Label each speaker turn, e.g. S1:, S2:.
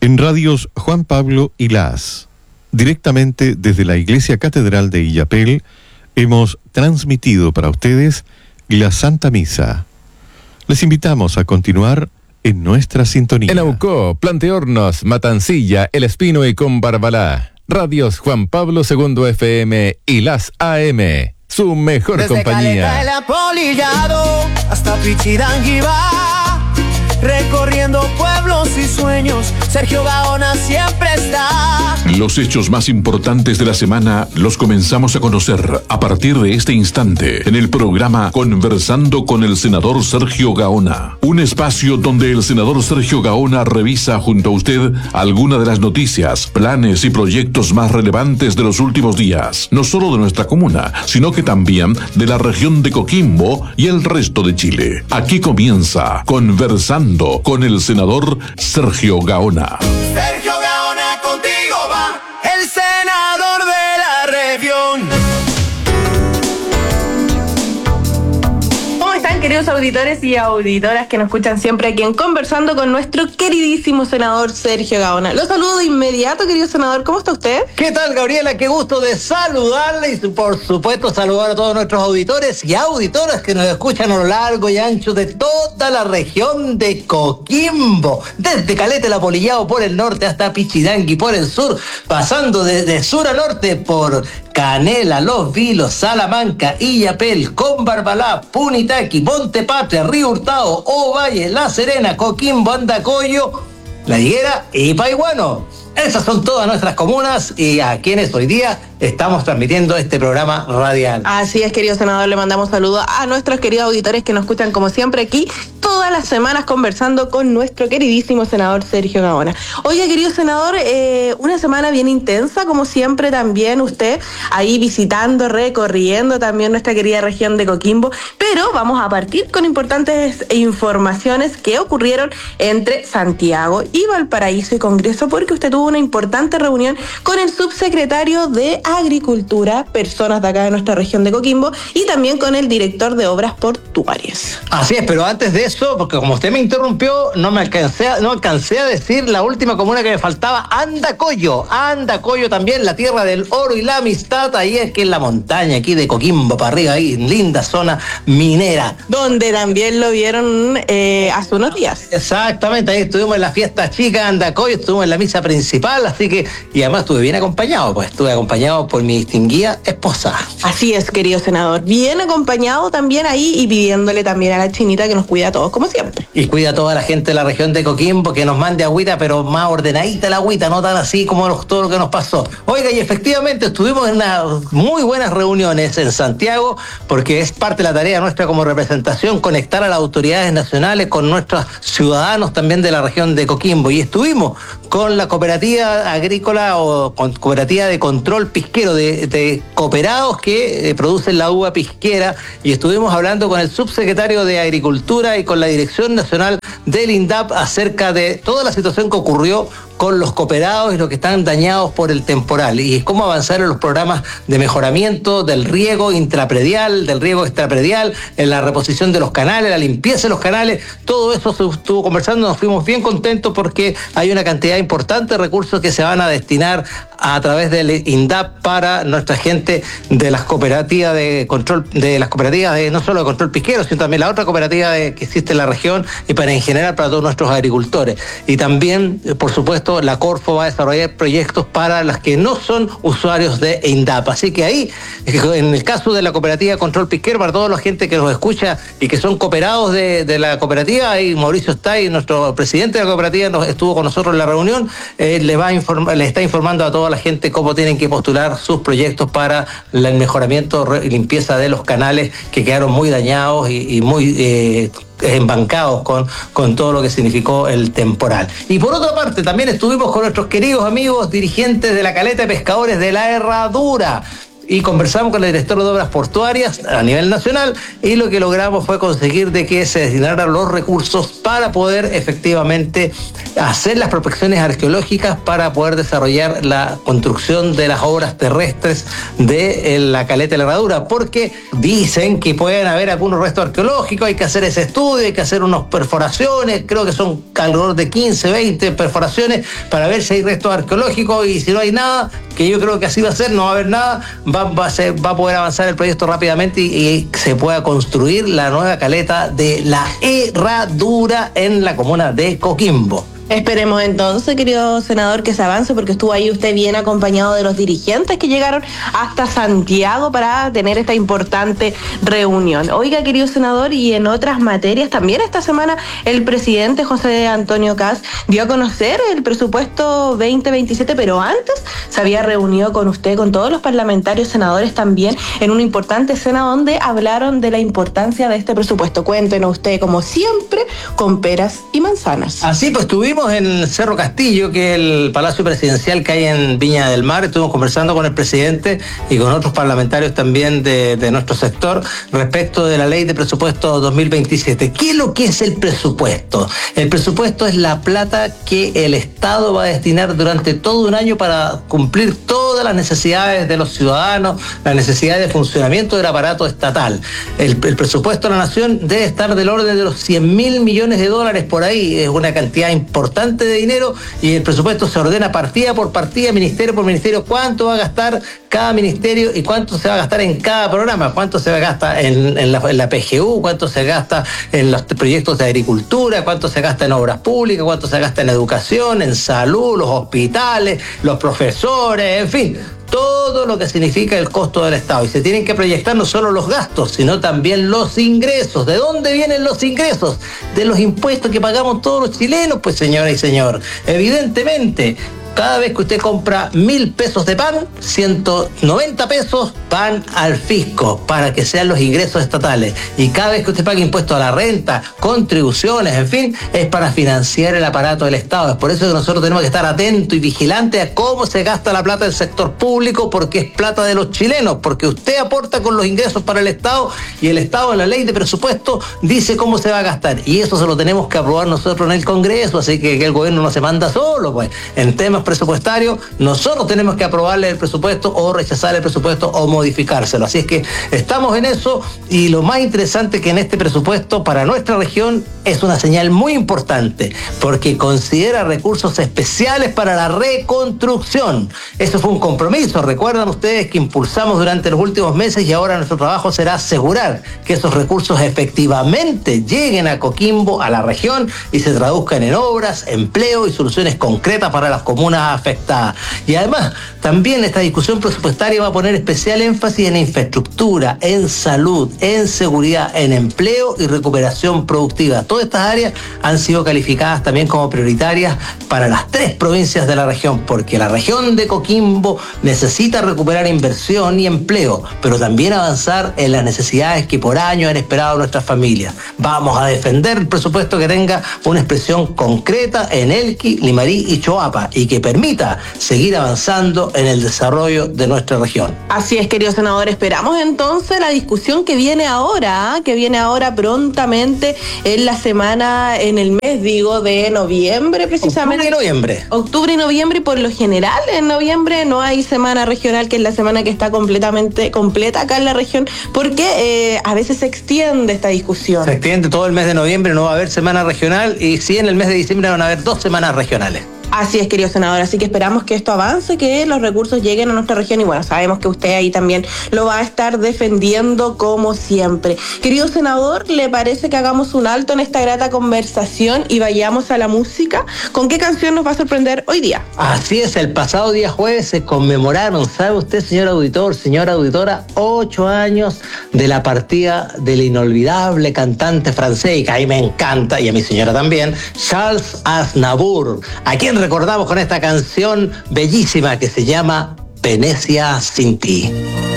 S1: En radios Juan Pablo y Las, directamente desde la Iglesia Catedral de Illapel, hemos transmitido para ustedes la Santa Misa. Les invitamos a continuar en nuestra sintonía.
S2: En Aucó, Planteornos, Matancilla, El Espino y Combarbalá. Radios Juan Pablo II FM y Las AM. Su mejor
S3: desde
S2: compañía.
S3: Caleta el Apolillado hasta Pichidanguibá, recorriendo pueblos y sueños, Sergio Gaona siempre está.
S4: Los hechos más importantes de la semana los comenzamos a conocer a partir de este instante en el programa Conversando con el senador Sergio Gaona. Un espacio donde el senador Sergio Gaona revisa junto a usted algunas de las noticias, planes y proyectos más relevantes de los últimos días, no solo de nuestra comuna, sino que también de la región de Coquimbo y el resto de Chile. Aquí comienza Conversando con el senador Sergio Gaona.
S3: Sergio Gaona, contigo va el senador de la región.
S5: ¿Cómo están, queridos auditores y auditoras que nos escuchan siempre aquí en Conversando con nuestro queridísimo senador Sergio Gaona? Lo saludo de inmediato, querido senador. ¿Cómo está usted?
S6: ¿Qué tal, Gabriela? Qué gusto de saludarle y por supuesto saludar a todos nuestros auditores y auditoras que nos escuchan a lo largo y ancho de toda la región de Coquimbo, desde Caleta el Apolillado por el norte hasta Pichidangui por el sur, pasando de sur a norte por Canela, Los Vilos, Salamanca, Illapel, Combarbalá, Punitaqui, Monte Patria, Río Hurtado, Ovalle, La Serena, Coquimbo, Andacollo, La Higuera y Paiguano. Esas son todas nuestras comunas y a quienes hoy día estamos transmitiendo este programa radial.
S5: Así es, querido senador, le mandamos saludos a nuestros queridos auditores que nos escuchan como siempre aquí todas las semanas conversando con nuestro queridísimo senador Sergio Gaona. Oiga, querido senador, una semana bien intensa, como siempre también usted ahí visitando, recorriendo también nuestra querida región de Coquimbo, pero vamos a partir con importantes informaciones que ocurrieron entre Santiago y Valparaíso y Congreso, porque usted tuvo una importante reunión con el subsecretario de Agricultura, personas de acá de nuestra región de Coquimbo, y también con el director de Obras Portuarias.
S6: Así es, pero antes de eso, porque como usted me interrumpió, no alcancé a decir la última comuna que me faltaba, Andacollo. Andacollo también, la tierra del oro y la amistad, ahí es que es la montaña, aquí de Coquimbo para arriba, ahí, linda zona minera.
S5: Donde también lo vieron hace unos días.
S6: Exactamente, ahí estuvimos en la fiesta chica Andacollo, estuvimos en la misa principal, así que, y además estuve bien acompañado, pues estuve acompañado por mi distinguida esposa.
S5: Así es, querido senador, bien acompañado también ahí y pidiéndole también a la chinita que nos cuida a todos, como siempre.
S6: Y cuida a toda la gente de la región de Coquimbo, que nos mande agüita, pero más ordenadita la agüita, no tan así como todo lo que nos pasó. Oiga, y efectivamente estuvimos en unas muy buenas reuniones en Santiago, porque es parte de la tarea nuestra como representación, conectar a las autoridades nacionales con nuestros ciudadanos también de la región de Coquimbo. Y estuvimos con la cooperativa agrícola o con cooperativa de control pisquero, de cooperados que producen la uva pisquera, y estuvimos hablando con el subsecretario de Agricultura y con la Dirección Nacional del INDAP acerca de toda la situación que ocurrió con los cooperados y los que están dañados por el temporal, y cómo avanzar en los programas de mejoramiento del riego intrapredial, del riego extrapredial, en la reposición de los canales, la limpieza de los canales. Todo eso se estuvo conversando, nos fuimos bien contentos porque hay una cantidad importante de recursos que se van a destinar a través del INDAP para nuestra gente de las cooperativas de control, no solo de control pisquero, sino también la otra cooperativa que existe en la región, y para en general para todos nuestros agricultores. Y también, por supuesto, la Corfo va a desarrollar proyectos para las que no son usuarios de INDAP. Así que ahí, en el caso de la cooperativa de control pisquero, para toda la gente que nos escucha y que son cooperados de la cooperativa, ahí Mauricio está ahí, nuestro presidente de la cooperativa, estuvo con nosotros en la reunión, le está informando a toda la gente cómo tienen que postular sus proyectos para el mejoramiento y limpieza de los canales que quedaron muy dañados y muy embancados con todo lo que significó el temporal. Y por otra parte, también estuvimos con nuestros queridos amigos dirigentes de la Caleta de Pescadores de la Herradura. y conversamos con el director de obras portuarias a nivel nacional, y lo que logramos fue conseguir de que se destinaran los recursos para poder efectivamente hacer las prospecciones arqueológicas para poder desarrollar la construcción de las obras terrestres de la caleta de la Herradura, porque dicen que pueden haber algunos restos arqueológicos, hay que hacer ese estudio, hay que hacer unas perforaciones, creo que son alrededor de 15, 20 perforaciones para ver si hay restos arqueológicos, y si no hay nada, que yo creo que así va a ser, no va a haber nada, va a poder avanzar el proyecto rápidamente y se pueda construir la nueva caleta de la Herradura en la comuna de Coquimbo.
S5: Esperemos entonces, querido senador, que se avance, porque estuvo ahí usted bien acompañado de los dirigentes que llegaron hasta Santiago para tener esta importante reunión. Oiga, querido senador, y en otras materias también esta semana el presidente José Antonio Kast dio a conocer el presupuesto 2027, pero antes se había reunido con usted, con todos los parlamentarios, senadores también, en una importante cena donde hablaron de la importancia de este presupuesto. Cuéntenos usted, como siempre, con peras y manzanas.
S6: Así pues, estuvimos en el Cerro Castillo, que es el Palacio Presidencial que hay en Viña del Mar. Estuvimos conversando con el presidente y con otros parlamentarios también de nuestro sector respecto de la ley de presupuesto 2027. ¿Qué es lo que es el presupuesto? El presupuesto es la plata que el Estado va a destinar durante todo un año para cumplir todas las necesidades de los ciudadanos, las necesidades de funcionamiento del aparato estatal. El presupuesto de la nación debe estar del orden de los 100.000 millones de dólares por ahí. Es una cantidad importante de dinero, y el presupuesto se ordena partida por partida, ministerio por ministerio, cuánto va a gastar cada ministerio y cuánto se va a gastar en cada programa, cuánto se va a gastar en la PGU, cuánto se gasta en los proyectos de agricultura, cuánto se gasta en obras públicas, cuánto se gasta en educación, en salud, los hospitales, los profesores, en fin, todo lo que significa el costo del Estado. Y se tienen que proyectar no solo los gastos, sino también los ingresos. ¿De dónde vienen los ingresos? De los impuestos que pagamos todos los chilenos, pues, señora y señor. Evidentemente, cada vez que usted compra 1.000 pesos de pan, 190 pesos van al fisco para que sean los ingresos estatales. Y cada vez que usted paga impuestos a la renta, contribuciones, en fin, es para financiar el aparato del Estado. Es por eso que nosotros tenemos que estar atentos y vigilantes a cómo se gasta la plata del sector público, porque es plata de los chilenos, porque usted aporta con los ingresos para el Estado, y el Estado en la ley de presupuesto dice cómo se va a gastar. Y eso se lo tenemos que aprobar nosotros en el Congreso, así que el gobierno no se manda solo, pues. En temas presupuestarios, nosotros tenemos que aprobarle el presupuesto o rechazar el presupuesto o modificárselo. Así es que estamos en eso, y lo más interesante que en este presupuesto para nuestra región es una señal muy importante, porque considera recursos especiales para la reconstrucción. Eso fue un compromiso, recuerdan ustedes, que impulsamos durante los últimos meses, y ahora nuestro trabajo será asegurar que esos recursos efectivamente lleguen a Coquimbo, a la región, y se traduzcan en obras, empleo y soluciones concretas para las comunas afectadas. Y además, también esta discusión presupuestaria va a poner especial énfasis en infraestructura, en salud, en seguridad, en empleo y recuperación productiva. Todas estas áreas han sido calificadas también como prioritarias para las 3 provincias de la región, porque la región de Coquimbo necesita recuperar inversión y empleo, pero también avanzar en las necesidades que por años han esperado nuestras familias. Vamos a defender el presupuesto que tenga una expresión concreta en Elqui, Limarí y Choapa, y que permita seguir avanzando en el desarrollo de nuestra región.
S5: Así es, querido senador, esperamos entonces la discusión que viene ahora prontamente en la semana, en el mes, de noviembre, precisamente. Octubre y noviembre, y por lo general en noviembre no hay semana regional, que es la semana que está completamente completa acá en la región, porque a veces se extiende esta discusión.
S6: Se extiende todo el mes de noviembre, no va a haber semana regional, y sí, en el mes de diciembre van a haber 2 semanas regionales.
S5: Así es, querido senador, así que esperamos que esto avance, que los recursos lleguen a nuestra región, y bueno, sabemos que usted ahí también lo va a estar defendiendo como siempre. Querido senador, ¿le parece que hagamos un alto en esta grata conversación y vayamos a la música? ¿Con qué canción nos va a sorprender hoy día?
S6: Así es, el pasado día jueves se conmemoraron, ¿sabe usted, señor auditor, señora auditora, 8 años de la partida del inolvidable cantante francés, y que a mí me encanta, y a mi señora también, Charles Aznavour, a quien recordamos con esta canción bellísima que se llama Venecia sin ti.